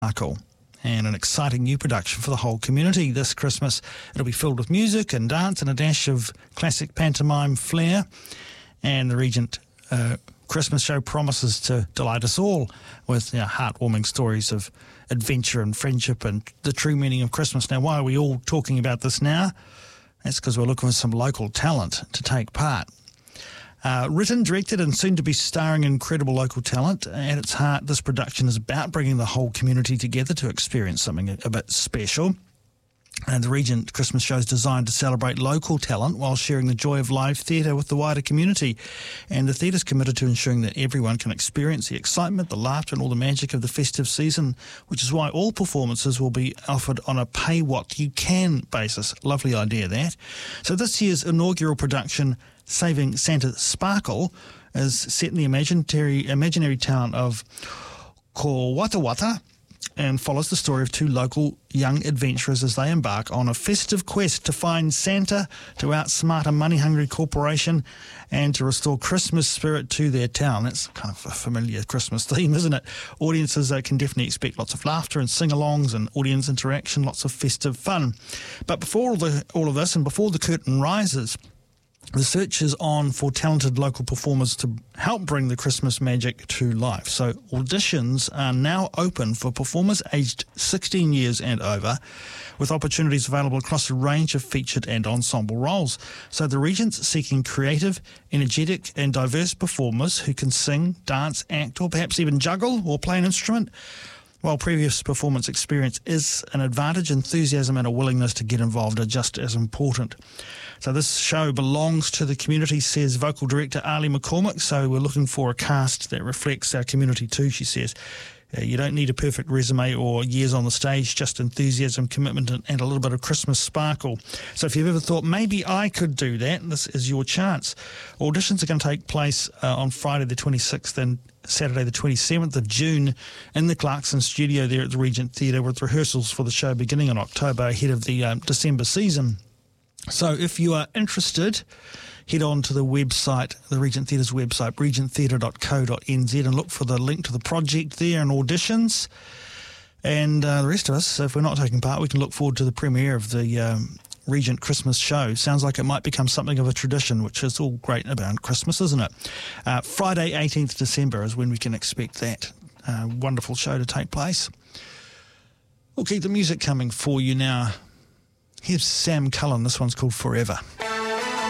Sparkle, and an exciting new production for the whole community this Christmas. It'll be filled with music and dance and a dash of classic pantomime flair, and the Regent Christmas show promises to delight us all with heartwarming stories of adventure and friendship and the true meaning of Christmas. Now, why are we all talking about this now? That's because we're looking for some local talent to take part. Written, directed and soon to be starring incredible local talent. At its heart, this production is about bringing the whole community together to experience something a bit special. And the Regent Christmas show is designed to celebrate local talent while sharing the joy of live theatre with the wider community. And the theatre is committed to ensuring that everyone can experience the excitement, the laughter and all the magic of the festive season, which is why all performances will be offered on a pay-what-you-can basis. Lovely idea, that. So this year's inaugural production, Saving Santa Sparkle, is set in the imaginary town of Kowatawata, and follows the story of two local young adventurers as they embark on a festive quest to find Santa, to outsmart a money-hungry corporation, and to restore Christmas spirit to their town. That's kind of a familiar Christmas theme, isn't it? Audiences can definitely expect lots of laughter and sing-alongs and audience interaction, lots of festive fun. But before all of this, and before the curtain rises, the search is on for talented local performers to help bring the Christmas magic to life. So auditions are now open for performers aged 16 years and over, with opportunities available across a range of featured and ensemble roles. So the Regent's seeking creative, energetic and diverse performers who can sing, dance, act or perhaps even juggle or play an instrument. While previous performance experience is an advantage, enthusiasm and a willingness to get involved are just as important. So this show belongs to the community, says vocal director Ali McCormick. So we're looking for a cast that reflects our community too, she says. You don't need a perfect resume or years on the stage, just enthusiasm, commitment and a little bit of Christmas sparkle. So if you've ever thought, maybe I could do that, this is your chance. Auditions are going to take place on Friday the 26th and Saturday the 27th of June in the Clarkson studio there at the Regent Theatre, with rehearsals for the show beginning in October ahead of the December season. So if you are interested, head on to the website, the Regent Theatre's website, regenttheatre.co.nz, and look for the link to the project there and auditions. And the rest of us, if we're not taking part, we can look forward to the premiere of the Regent Christmas show. Sounds like it might become something of a tradition, which is all great about Christmas, isn't it? Friday, 18th December is when we can expect that wonderful show to take place. We'll keep the music coming for you now. Here's Sam Cullen. This one's called Forever.